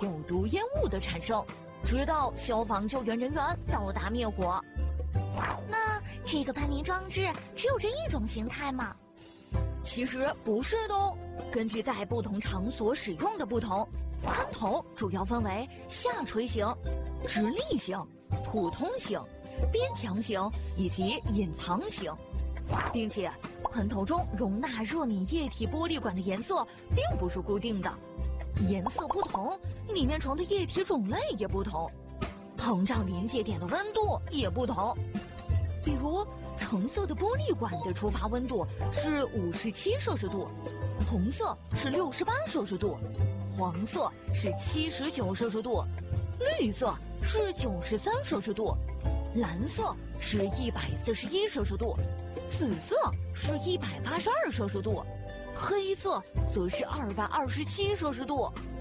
有毒烟雾的产生，直到消防救援人员到达灭火。 那这个搬离装置只有这一种形态吗？ 其实不是的哦，根据在不同场所使用的不同，喷头主要分为下垂型、直立型、普通型、边墙型以及隐藏型，并且喷头中容纳热敏液体玻璃管的颜色并不是固定的，颜色不同，里面盛的液体种类也不同，膨胀临界点的温度也不同。比如橙色的玻璃管的出发温度是57摄氏度，红色是68摄氏度，黄色是79摄氏度，绿色是93摄氏度，蓝色是141摄氏度，紫色是182摄氏度，黑色则是227摄氏度。